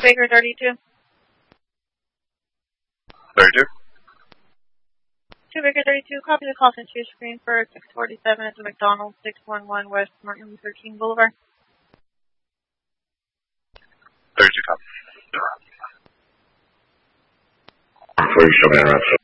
Baker 32. 32. 2 Baker 32, copy the call sent to your screen for 647 at the McDonald's, 611 West Martin Luther King Boulevard. 32 copy. Before you show me around